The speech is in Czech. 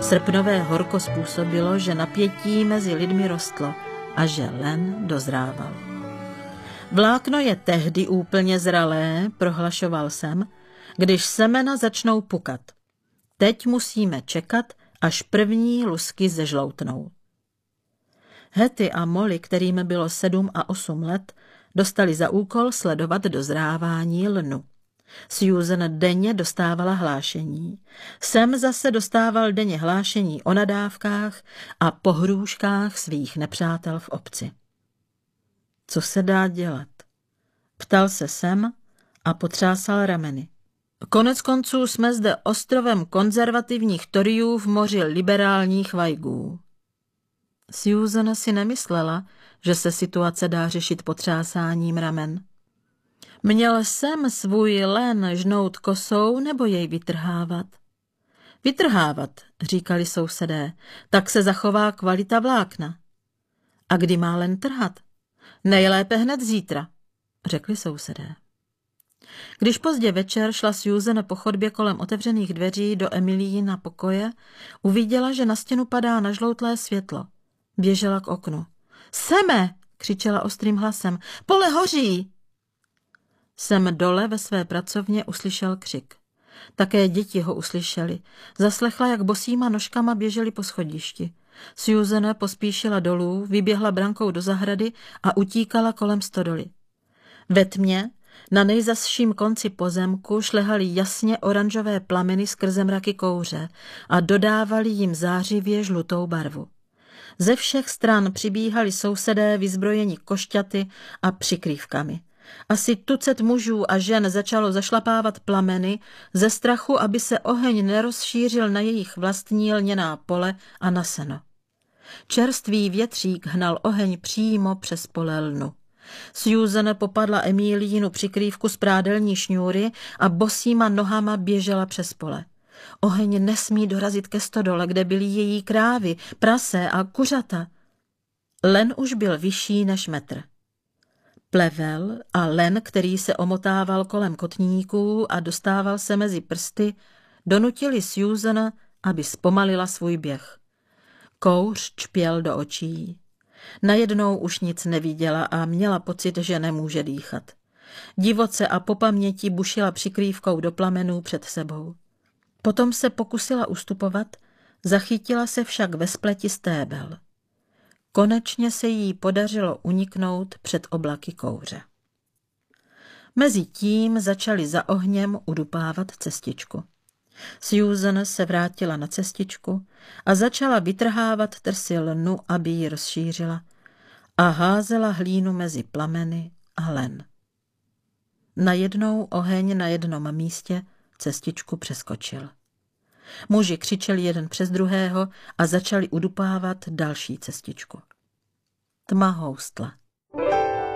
Srpnové horko způsobilo, že napětí mezi lidmi rostlo a že len dozrával. Vlákno je tehdy úplně zralé, prohlašoval jsem, když semena začnou pukat. Teď musíme čekat, až první lusky zežloutnou. Hetty a Molly, kterým bylo 7 a 8 let, dostali za úkol sledovat dozrávání lnu. Susan denně dostávala hlášení. Sam zase dostával denně hlášení o nadávkách a pohrůžkách svých nepřátel v obci. Co se dá dělat? Ptal se Sam a potřásal rameny. Konec konců jsme zde ostrovem konzervativních Toryů v moři liberálních vajgů. Susan si nemyslela, že se situace dá řešit potřásáním ramen. Měl jsem svůj len žnout kosou nebo jej vytrhávat? Vytrhávat, říkali sousedé, tak se zachová kvalita vlákna. A kdy má len trhat? Nejlépe hned zítra, řekli sousedé. Když pozdě večer šla Susan po chodbě kolem otevřených dveří do Emilyina pokoje, uviděla, že na stěnu padá nažloutlé světlo. Běžela k oknu. Seme, křičela ostrým hlasem, pole hoří! Sam dole ve své pracovně uslyšel křik. Také děti ho uslyšeli. Zaslechla, jak bosýma nožkama běželi po schodišti. Susan pospíšila dolů, vyběhla brankou do zahrady a utíkala kolem stodoly. Ve tmě na nejzasším konci pozemku šlehaly jasně oranžové plameny skrze mraky kouře a dodávali jim zářivě žlutou barvu. Ze všech stran přibíhali sousedé vyzbrojeni košťaty a přikrývkami. Asi tucet mužů a žen začalo zašlapávat plameny ze strachu, aby se oheň nerozšířil na jejich vlastní lněná pole a na seno. Čerstvý větřík hnal oheň přímo přes pole lnu. Susan popadla Emílínu přikrývku z prádelní šňůry a bosýma nohama běžela přes pole. Oheň nesmí dorazit ke stodole, kde byly její krávy, prase a kuřata. Len už byl vyšší než metr. Plevel a len, který se omotával kolem kotníků a dostával se mezi prsty, donutili Susan, aby zpomalila svůj běh. Kouř čpěl do očí. Najednou už nic neviděla a měla pocit, že nemůže dýchat. Divoce a po paměti bušila přikrývkou do plamenů před sebou. Potom se pokusila ustupovat, zachytila se však ve spleti stébel. Konečně se jí podařilo uniknout před oblaky kouře. Mezitím začali za ohněm udupávat cestičku. Susan se vrátila na cestičku a začala vytrhávat trsy lnu, aby ji rozšířila, a házela hlínu mezi plameny a len. Najednou oheň na jednom místě cestičku přeskočil. Muži křičeli jeden přes druhého a začali udupávat další cestičku. Tma houstla.